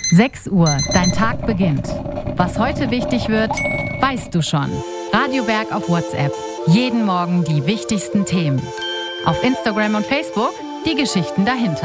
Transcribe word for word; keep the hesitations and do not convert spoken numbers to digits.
sechs Uhr, dein Tag beginnt. Was heute wichtig wird, weißt du schon. Radio Berg auf WhatsApp. Jeden Morgen die wichtigsten Themen. Auf Instagram und Facebook die Geschichten dahinter.